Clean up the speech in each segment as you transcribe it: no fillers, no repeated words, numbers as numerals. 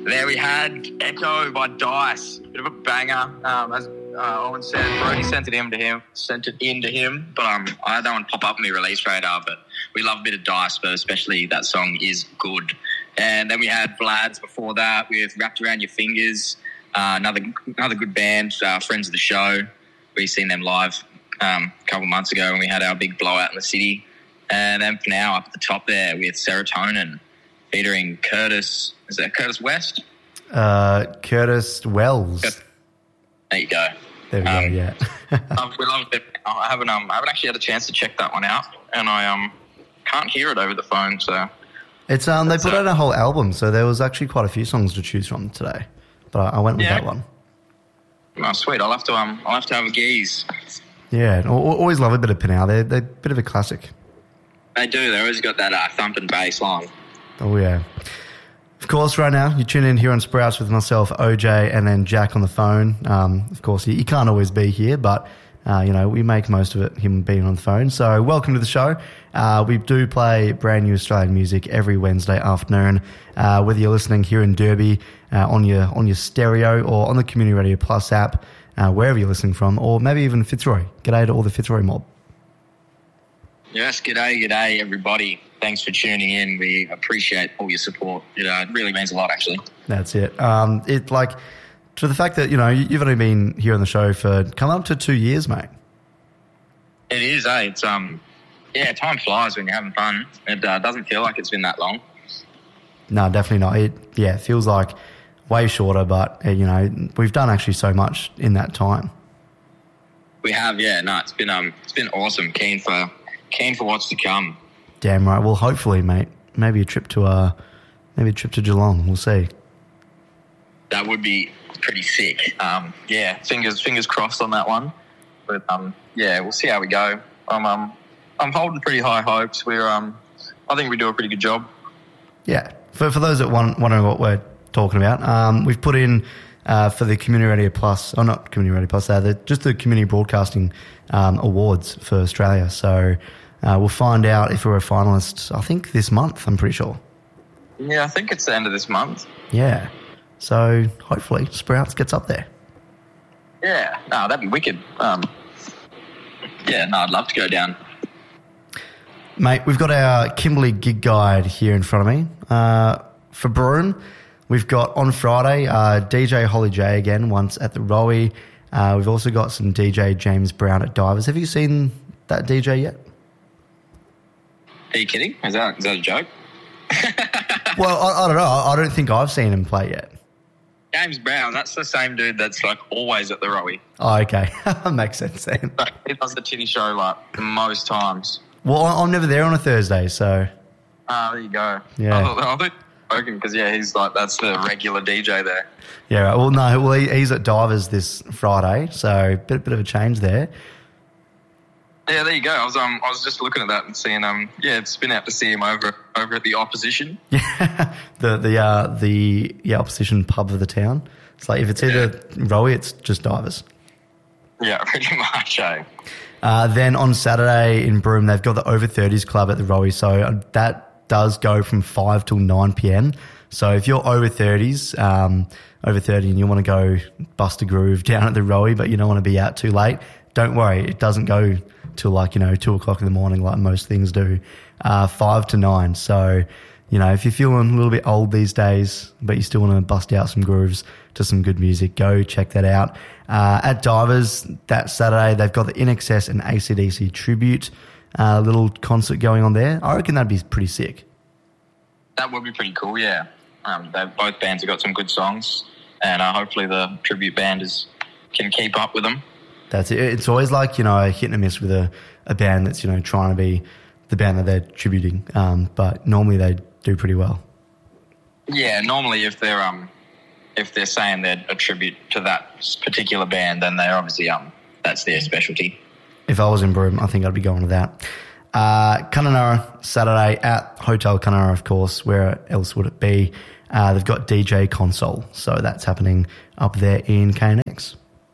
There we had Echo by Dice. Bit of a banger. As Owen said, Brody sent it into him. But I don't want to pop up on my release radar, but we love a bit of Dice, but especially that song is good. And then we had Vlad's before that with Wrapped Around Your Fingers. Another good band, friends of the show. We seen them live a couple of months ago when we had our big blowout in the city. And then for now, up at the top there with Serotonin, featuring Curtis. Is that Curtis West? Curtis Wells. There you go. There we go. Yeah. We love it. I haven't actually had a chance to check that one out, and I can't hear it over the phone. So it's they put out a whole album, so there was actually quite a few songs to choose from today. But I went with that one. Oh, sweet! I'll have to have a geese. Yeah, always love a bit of Pinal. They're a bit of a classic. They do. They always got that thumping bass line. Oh yeah. Of course, right now, you tune in here on Sprouts with myself, OJ, and then Jack on the phone. Of course, he can't always be here, but, we make most of it, him being on the phone. So welcome to the show. We do play brand new Australian music every Wednesday afternoon, whether you're listening here in Derby, on your stereo or on the Community Radio Plus app, wherever you're listening from, or maybe even Fitzroy. G'day to all the Fitzroy mob. Yes, g'day, everybody. Thanks for tuning in. We appreciate all your support. It really means a lot, actually. That's it. To the fact that, you've only been here on the show for coming up to 2 years, mate. It is, eh? It's, time flies when you're having fun. It doesn't feel like it's been that long. No, definitely not. It feels like way shorter, but, we've done actually so much in that time. We have, yeah. No, it's been awesome. Keen for what's to come. Damn right. Well, hopefully, mate. Maybe a trip to Geelong. We'll see. That would be pretty sick. Fingers crossed on that one. But we'll see how we go. I'm holding pretty high hopes. I think we do a pretty good job. Yeah. For those that wondering what we're talking about, we've put in for the Community Radio Plus, or not Community Radio Plus, just the Community Broadcasting Awards for Australia. So we'll find out if we're a finalist, I think, this month, I'm pretty sure. Yeah, I think it's the end of this month. Yeah. So hopefully Sprouts gets up there. Yeah. No, that'd be wicked. I'd love to go down. Mate, we've got our Kimberley gig guide here in front of me. For Broome, we've got on Friday DJ Holly J again, once at the Rowie. We've also got some DJ James Brown at Divers. Have you seen that DJ yet? Are you kidding? Is that a joke? Well, I don't know. I don't think I've seen him play yet. James Brown, that's the same dude that's like always at the Rowie. Oh, okay. Makes sense then. He does the titty show like most times. Well, I'm never there on a Thursday, so. There you go. Yeah. I thought because he's like, that's the regular DJ there. Yeah, right. Well, no, he's at Divers this Friday, so bit of a change there. Yeah, there you go. I was just looking at that and seeing it's been out to see him over at the Opposition. Yeah, the Opposition pub of the town. It's like if it's either Rowie, it's just Divers. Yeah, pretty much. Then on Saturday in Broome, they've got the Over 30s Club at the Rowie, so that does go from 5 till 9 p.m. So if you're over 30s, over 30 and you want to go bust a groove down at the Rowie, but you don't want to be out too late, don't worry. It doesn't go till 2 o'clock in the morning like most things do, 5 to 9. So, if you're feeling a little bit old these days, but you still want to bust out some grooves to some good music, go check that out. At Divers that Saturday, they've got the INXS and AC/DC tribute little concert going on there. I reckon that'd be pretty sick. That would be pretty cool, yeah. Both bands have got some good songs, and hopefully the tribute band can keep up with them. That's it. It's always like, a hit and a miss with a band that's, trying to be the band that they're tributing. But normally they do pretty well. Yeah, normally if they're saying they're a tribute to that particular band, then they're obviously that's their specialty. If I was in Broome, I think I'd be going to that. Kununurra Saturday at Hotel Kununurra, of course. Where else would it be? They've got DJ Console, so that's happening up there in KNX.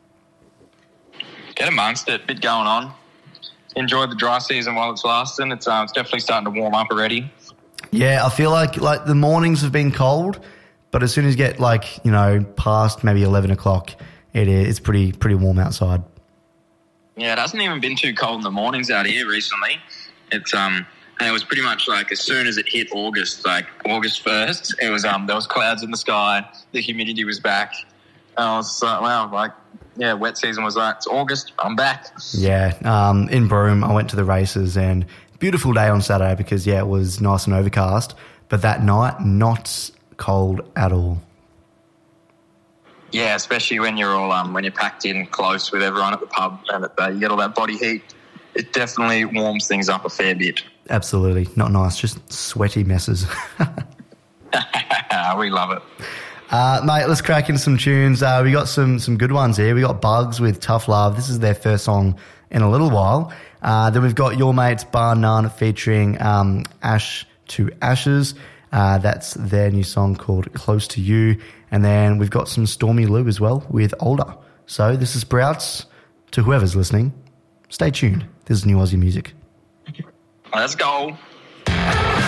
Get amongst it, bit going on. Enjoy the dry season while it's lasting. It's definitely starting to warm up already. Yeah, I feel like the mornings have been cold, But as soon as you get past maybe 11 o'clock, it's pretty warm outside. Yeah, it hasn't even been too cold in the mornings out here recently. It's and it was pretty much like as soon as it hit August, like August 1st, it was there was clouds in the sky, the humidity was back. And I was like, wow, wet season was like, it's August, I'm back. Yeah, in Broome, I went to the races and beautiful day on Saturday because it was nice and overcast, but that night not cold at all. Yeah, especially when you're all when you're packed in close with everyone at the pub and you get all that body heat. It definitely warms things up a fair bit. Absolutely. Not nice, just sweaty messes. We love it. Mate, let's crack into some tunes. We got some good ones here. We got Bugs with Tough Love. This is their first song in a little while. Then we've got Your Mates Bar None featuring Ash to Ashes. That's their new song called Close to You. And then we've got some Stormy Lou as well with Older. So this is Sprouts. To whoever's listening, stay tuned. This is New Aussie Music. Let's go.